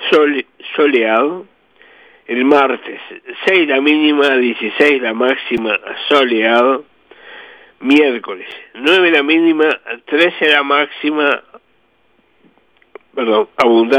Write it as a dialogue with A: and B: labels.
A: soleado. El martes 6 la mínima, 16 la máxima, soleado. Miércoles 9 la mínima, 13 la máxima, abundante.